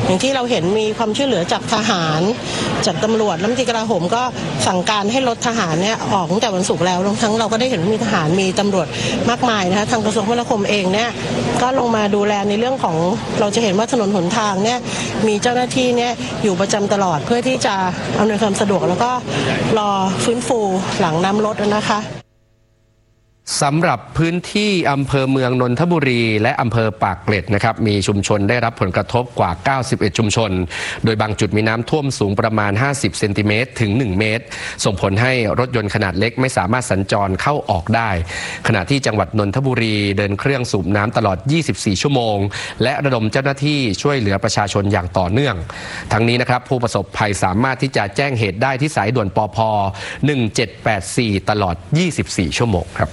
อย่างที่เราเห็นมีความช่วยเหลือจากทหารจากตำรวจรัฐมนตรีกลาโหมก็สั่งการให้รถทหารเนี่ยออกตั้งแต่วันศุกร์แล้วทั้งเราก็ได้เห็นมีทหารมีตำรวจมากมายนะคะทางกระทรวงคมนาคมเองเนี่ยก็ลงมาดูแลในเรื่องของเราจะเห็นว่าถนนหนทางเนี่ยมีเจ้าหน้าที่เนี่ยอยู่ประจำตลอดเพื่อที่จะอำนวยความสะดวกแล้วก็รอฟื้นฟูหลังน้ำลดนะคะสำหรับพื้นที่อำเภอเมืองนนทบุรีและอำเภอปากเกร็ดนะครับมีชุมชนได้รับผลกระทบกว่า91ชุมชนโดยบางจุดมีน้ำท่วมสูงประมาณ50เซนติเมตรถึง1เมตรส่งผลให้รถยนต์ขนาดเล็กไม่สามารถสัญจรเข้าออกได้ขณะที่จังหวัดนนทบุรีเดินเครื่องสูบน้ำตลอด24ชั่วโมงและระดมเจ้าหน้าที่ช่วยเหลือประชาชนอย่างต่อเนื่องทั้งนี้นะครับผู้ประสบภัยสามารถที่จะแจ้งเหตุได้ที่สายด่วนปภ1784ตลอด24ชั่วโมงครับ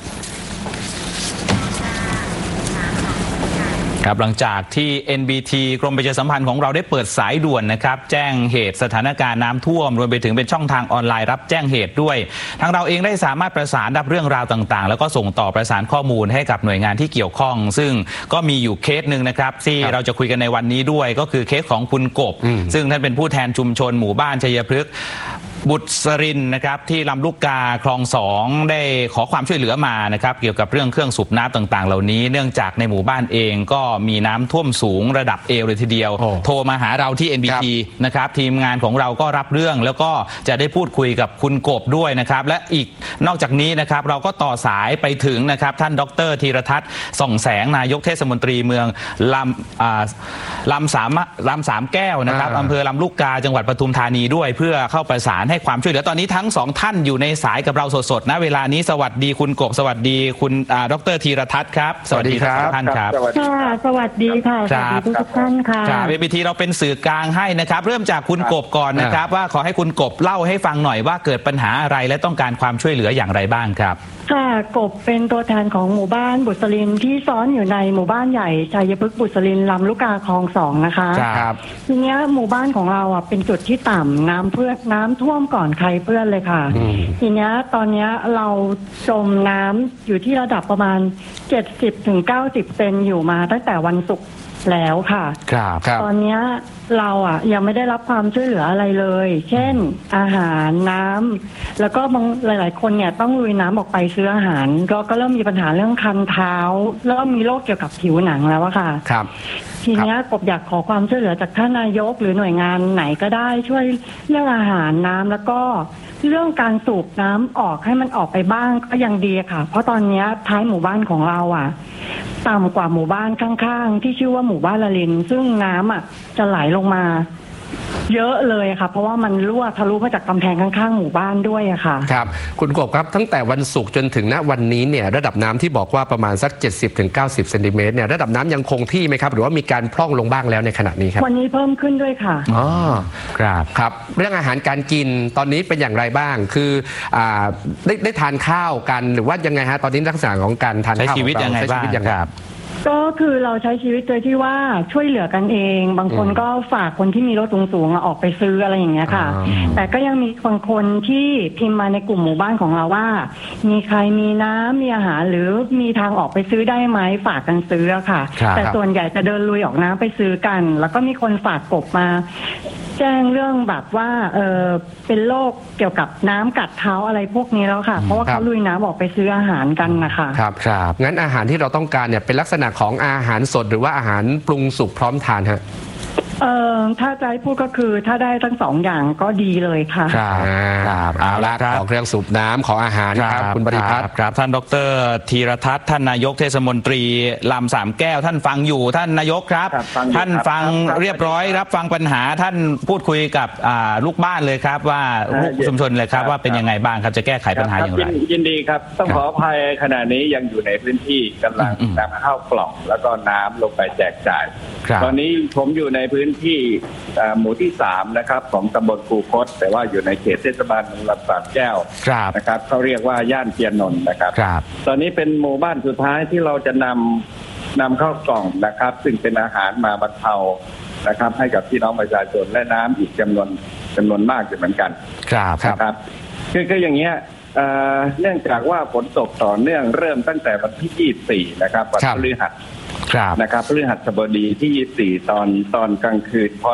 หลังจากที่ NBT กรมประชาสัมพันธ์ของเราได้เปิดสายด่วนนะครับแจ้งเหตุสถานการณ์น้ำท่วมรวมไปถึงเป็นช่องทางออนไลน์รับแจ้งเหตุด้วยทางเราเองได้สามารถประสานรับเรื่องราวต่างๆแล้วก็ส่งต่อประสานข้อมูลให้กับหน่วยงานที่เกี่ยวข้องซึ่งก็มีอยู่เคสหนึ่งนะครับที่เราจะคุยกันในวันนี้ด้วยก็คือเคสของคุณกบซึ่งท่านเป็นผู้แทนชุมชนหมู่บ้านชัยพฤกษ์บุตรรินนะครับที่ลำลูกกาคลอง2ได้ขอความช่วยเหลือมานะครับเกี่ยวกับเรื่องเครื่องสูบน้ำต่างๆเหล่านี้เนื่องจากในหมู่บ้านเองก็มีน้ำท่วมสูงระดับเอวเลยทีเดียวโทรมาหาเราที่ NBT นะครับทีมงานของเราก็รับเรื่องแล้วก็จะได้พูดคุยกับคุณกบด้วยนะครับและอีกนอกจากนี้นะครับเราก็ต่อสายไปถึงนะครับท่านดร.ธีรทัศน์ส่องแสงนายกเทศมนตรีเมืองลำสามแก้วนะครับอำเภอลำลูกกาจังหวัดปทุมธานีด้วยเพื่อเข้าประสานให้ความช่วยเหลือตอนนี้ทั้งสองท่านอยู่ในสายกับเราสดๆนะเวลานี้สวัสดีคุณกบสวัสดีคุณดร.ธีรทัศน์ครับสวัสดีครับท่านครับค่ะสวัสดีค่ะสวัสดีทุกท่านค่ะ NBTเราเป็นสื่อกลางให้นะครับเริ่มจากคุณกบก่อนนะครับว่าขอให้คุณกบเล่าให้ฟังหน่อยว่าเกิดปัญหาอะไรและต้องการความช่วยเหลืออย่างไรบ้างครับค่ะกบเป็นตัวแทนของหมู่บ้านบุษรินที่ซ้อนอยู่ในหมู่บ้านใหญ่ชัยพฤกษ์บุษรินลำลูกกาคลอง2นะคะครับทีนี้หมู่บ้านของเราอ่ะเป็นจุดที่ต่ำน้ำท่วมก่อนใครเพื่อนเลยค่ะทีนี้ตอนนี้เราจมน้ำอยู่ที่ระดับประมาณ70-90 เซนอยู่มาตั้งแต่วันศุกร์แล้วค่ะตอนนี้เราอ่ะยังไม่ได้รับความช่วยเหลืออะไรเลยเช่นอาหารน้ำแล้วก็บางหลายๆคนเนี่ยต้องลุยน้ำออกไปซื้ออาหารก็เริ่มมีปัญหาเรื่องคันเท้าเริ่มมีโรคเกี่ยวกับผิวหนังแล้วอะค่ะทีนี้กบอยากขอความช่วยเหลือจากท่านนายกหรือหน่วยงานไหนก็ได้ช่วยเรื่องอาหารน้ำแล้วก็เรื่องการสูบน้ำออกให้มันออกไปบ้างก็ยังดีค่ะเพราะตอนนี้ท้ายหมู่บ้านของเราอ่ะต่ำกว่าหมู่บ้านข้างๆที่ชื่อว่าหมู่บ้านละลินซึ่งน้ำอ่ะจะไหลลงมาเยอะเลยค่ะเพราะว่ามันรั่วทะลุมาจากกำแพงข้างๆหมู่บ้านด้วยอะค่ะครับคุณกบครับตั้งแต่วันศุกร์จนถึงณวันนี้เนี่ยระดับน้ำที่บอกว่าประมาณสัก70-90 เซนติเมตรเนี่ยระดับน้ำยังคงที่ไหมครับหรือว่ามีการพร่องลงบ้างแล้วในขณะนี้ครับวันนี้เพิ่มขึ้นด้วยค่ะอ๋อครับเรื่องอาหารการกินตอนนี้เป็นอย่างไรบ้างคือได้ทานข้าวกันหรือว่ายังไงฮะตอนนี้ลักษณะของการทานข้าวใช้ชีวิตยังไงบ้างครับก็คือเราใช้ชีวิตโดยที่ว่าช่วยเหลือกันเองบางคนก็ฝากคนที่มีรถสูงๆออกไปซื้ออะไรอย่างเงี้ยค่ะแต่ก็ยังมีบางคนที่พิมพ์มาในกลุ่มหมู่บ้านของเราว่ามีใครมีน้ำมีอาหารหรือมีทางออกไปซื้อได้ไหมฝากกันซื้อค่ะแต่ส่วนใหญ่จะเดินลุยออกน้ำไปซื้อกันแล้วก็มีคนฝากกบมาแจ้งเรื่องแบบว่าเป็นโรคเกี่ยวกับน้ำกัดเท้าอะไรพวกนี้แล้วค่ะเพราะว่าเขาลุยน้ำออกไปซื้ออาหารกันนะคะครับงั้นอาหารที่เราต้องการเนี่ยเป็นลักษณะของอาหารสดหรือว่าอาหารปรุงสุกพร้อมทานฮะถ้าจะให้พูดก็คือถ้าได้ทั้ง2อย่างก็ดีเลยค่ะครับเอาละขอเครื่องสูบน้ำขออาหารครับคุณปริพัฒน์ครับท่านดร.ธีรทัศน์ท่านนายกเทศมนตรีลำสามแก้วท่านฟังอยู่ท่านนายกครับท่านฟังเรียบร้อยรับฟังปัญหาท่านพูดคุยกับลูกบ้านเลยครับว่าลูกชุมชนเลยครับว่าเป็นยังไงบ้างครับจะแก้ไขปัญหาอย่างไรยินดีครับต้องขออภัยขณะนี้ยังอยู่ในพื้นที่กำลังนำข้าวกล่องแล้วก็น้ำลงไปแจกจ่ายตอนนี้ผมอยู่ในพื้นที่หมู่ที่3นะครับของตำบลคูคตแต่ว่าอยู่ในเขตเทศบาลเมืองลำสามแก้วนะครับเขาเรียกว่าย่านเจียนนนท์นะครับตอนนี้เป็นหมู่บ้านสุดท้ายที่เราจะนำข้าวกล่องนะครับซึ่งเป็นอาหารมาบรรเทานะครับให้กับพี่น้องประชาชนและน้ำอีกจำนวนมากเหมือนกันนะครับคืออย่างเงี้ยเนื่องจากว่าฝนตกต่อเนื่องเริ่มตั้งแต่วันที่24นะครับวันพฤหัสนะครับพฤหัสบดีที่24ตอนกลางคืนพอ